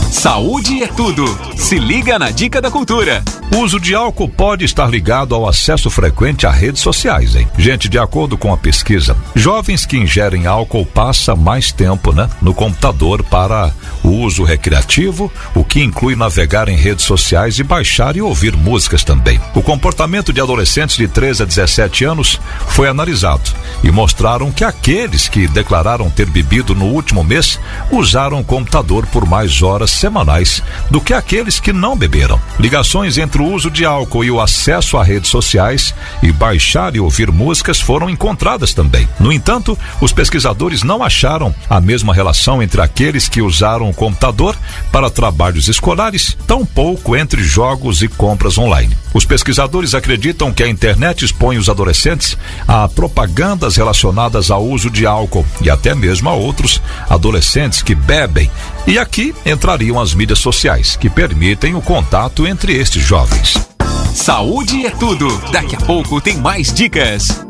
Saúde é tudo. Se liga na Dica da Cultura. O uso de álcool pode estar ligado ao acesso frequente a redes sociais, hein? Gente, de acordo com a pesquisa, jovens que ingerem álcool passam mais tempo, no computador para o uso recreativo, o que inclui navegar em redes sociais e baixar e ouvir músicas também. O comportamento de adolescentes de 13 a 17 anos foi analisado e mostraram que aqueles que declararam ter bebido no último mês usaram o computador por mais horas semanais do que aqueles que não beberam. Ligações entre o uso de álcool e o acesso a redes sociais e baixar e ouvir músicas foram encontradas também. No entanto, os pesquisadores não acharam a mesma relação entre aqueles que usaram o computador para trabalhos escolares, tampouco entre jogos e compras online. Os pesquisadores acreditam que a internet expõe os adolescentes a propagandas relacionadas ao uso de álcool e até mesmo a outros adolescentes que bebem. E aqui entrariam as mídias sociais, que permitem o contato entre estes jovens. Saúde é tudo. Daqui a pouco tem mais dicas.